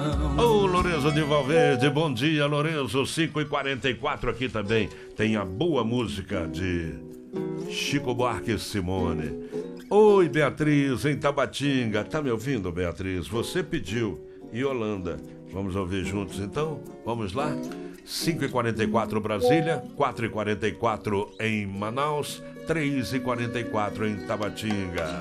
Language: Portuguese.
Ô, Lourenço de Valverde, bom dia, Lourenço. 5h44 aqui também. Tem a boa música de Chico Buarque e Simone. Oi, Beatriz, em Tabatinga. Tá me ouvindo, Beatriz? Você pediu. Yolanda. Vamos ouvir juntos, então? Vamos lá? 5h44 Brasília, 4h44 em Manaus, 3h44 em Tabatinga.